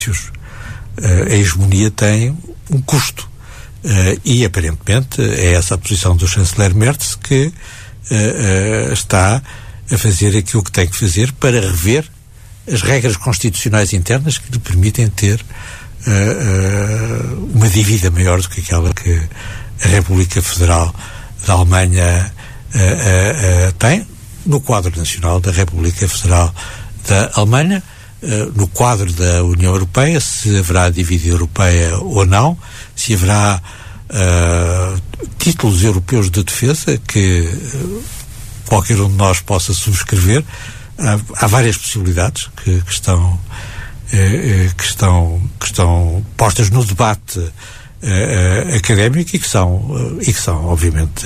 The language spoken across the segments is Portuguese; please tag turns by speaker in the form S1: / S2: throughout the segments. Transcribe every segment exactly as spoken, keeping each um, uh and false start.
S1: A hegemonia tem um custo. E, aparentemente, é essa a posição do chanceler Merz que está a fazer aquilo que tem que fazer para rever as regras constitucionais internas que lhe permitem ter uh, uh, uma dívida maior do que aquela que a República Federal da Alemanha uh, uh, uh, tem, no quadro nacional da República Federal da Alemanha, uh, no quadro da União Europeia, se haverá dívida europeia ou não, se haverá uh, títulos europeus de defesa que uh, qualquer um de nós possa subscrever. Há, há várias possibilidades que, que, estão, eh, que, estão, que estão postas no debate eh, académico e que são, e que são obviamente,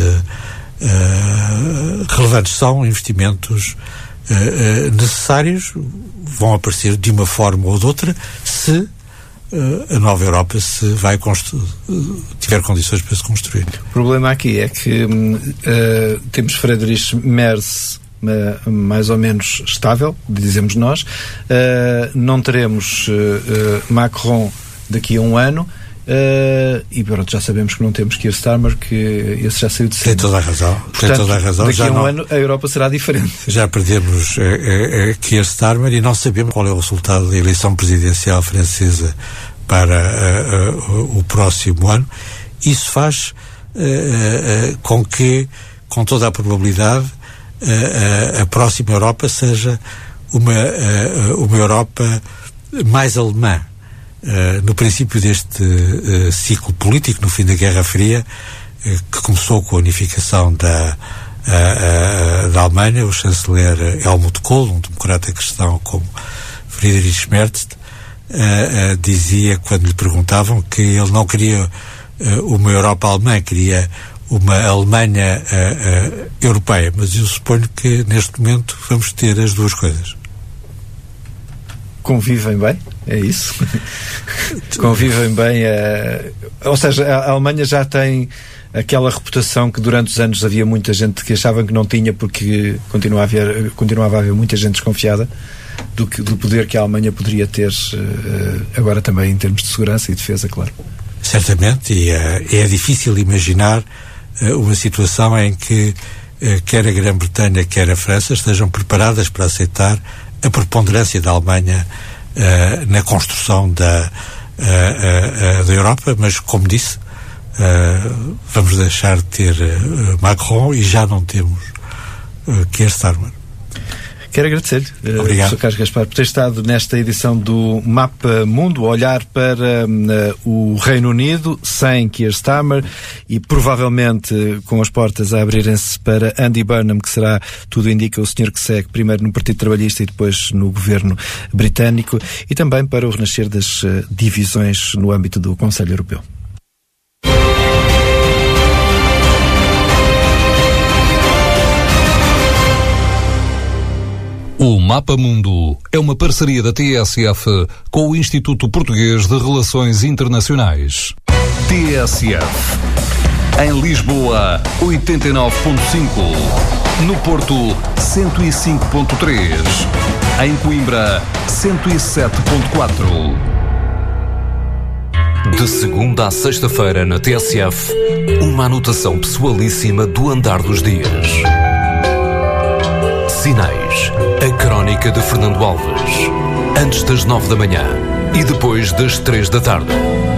S1: eh, relevantes. São investimentos eh, necessários, vão aparecer de uma forma ou de outra, se a nova Europa se vai constru- tiver condições para se construir.
S2: O problema aqui é que uh, temos Friedrich Merz uh, mais ou menos estável, dizemos nós, uh, não teremos uh, uh, Macron daqui a um ano, Uh, e pronto, já sabemos que não temos Keir Starmer, que esse já saiu de cima.
S1: Tem toda a razão.
S2: Portanto,
S1: Tem toda a razão.
S2: daqui
S1: já
S2: a um
S1: não,
S2: ano a Europa será diferente.
S1: Já perdemos uh, uh, Keir Starmer e não sabemos qual é o resultado da eleição presidencial francesa para uh, uh, o próximo ano. Isso faz uh, uh, com que, com toda a probabilidade, uh, uh, a próxima Europa seja uma, uh, uma Europa mais alemã. Uh, no princípio deste uh, ciclo político, no fim da Guerra Fria, uh, que começou com a unificação da, uh, uh, da Alemanha, o chanceler Helmut Kohl, um democrata cristão como Friedrich Merz, uh, uh, dizia, quando lhe perguntavam, que ele não queria uh, uma Europa alemã, queria uma Alemanha uh, uh, europeia. Mas eu suponho que neste momento vamos ter as duas coisas.
S2: Convivem bem? É isso? Convivem bem, uh, ou seja, a Alemanha já tem aquela reputação que durante os anos havia muita gente que achava que não tinha, porque continuava a haver, continuava a haver muita gente desconfiada do, que, do poder que a Alemanha poderia ter, uh, agora também em termos de segurança e defesa, claro.
S1: Certamente, e uh, é difícil imaginar uh, uma situação em que uh, quer a Grã-Bretanha, quer a França estejam preparadas para aceitar a preponderância da Alemanha uh, na construção da, uh, uh, uh, da Europa, mas, como disse, uh, vamos deixar de ter uh, Macron e já não temos uh, Keir Starmer.
S2: Quero agradecer-lhe, uh, professor Carlos Gaspar, por ter estado nesta edição do Mapa Mundo, a olhar para uh, o Reino Unido sem Keir Starmer e provavelmente uh, com as portas a abrirem-se para Andy Burnham, que será, tudo indica, o senhor que segue primeiro no Partido Trabalhista e depois no governo britânico, e também para o renascer das uh, divisões no âmbito do Conselho Europeu.
S3: O Mapa Mundo é uma parceria da T S F com o Instituto Português de Relações Internacionais. T S F. Em Lisboa, oitenta e nove ponto cinco. No Porto, cento e cinco ponto três. Em Coimbra, cento e sete ponto quatro. De segunda a sexta-feira na T S F, uma anotação pessoalíssima do andar dos dias. Sinais, a crónica de Fernando Alves, antes das nove da manhã e depois das três da tarde.